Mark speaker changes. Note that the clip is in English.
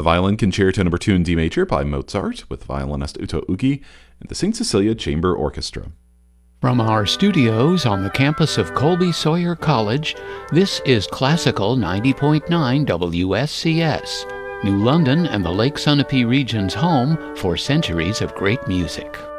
Speaker 1: The Violin Concerto No. 2 in D major by Mozart with violinist Uto Ugi and the St. Cecilia Chamber Orchestra.
Speaker 2: From our studios on the campus of Colby Sawyer College, this is Classical 90.9 WSCS, New London and the Lake Sunapee region's home for centuries of great music.